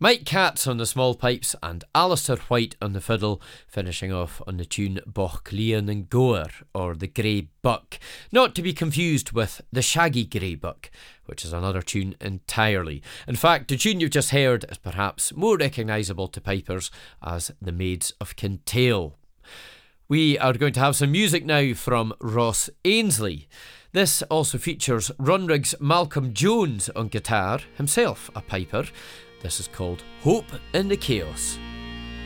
Mike Katz on the small pipes and Alistair White on the fiddle, finishing off on the tune Boch Lian and Goer, or The Grey Buck, not to be confused with The Shaggy Grey Buck, which is another tune entirely. In fact, the tune you've just heard is perhaps more recognisable to pipers as The Maids of Kintail. We are going to have some music now from Ross Ainsley. This also features Runrig's Malcolm Jones on guitar, himself a piper. This is called Hope in the Chaos.